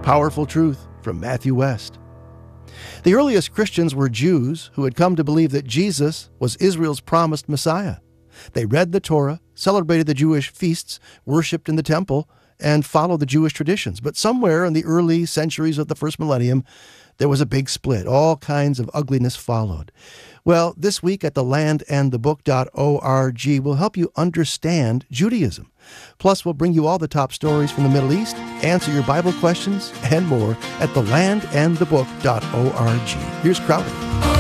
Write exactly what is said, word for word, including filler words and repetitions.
Powerful truth from Matthew West. The earliest Christians were Jews who had come to believe that Jesus was Israel's promised Messiah. They read the Torah, celebrated the Jewish feasts, worshipped in the temple, and followed the Jewish traditions. But somewhere in the early centuries of the first millennium, there was a big split. All kinds of ugliness followed. Well, this week at the land and the book dot org, we'll help you understand Judaism. Plus, we'll bring you all the top stories from the Middle East, answer your Bible questions, and more at the land and the book dot org. Here's Crowder.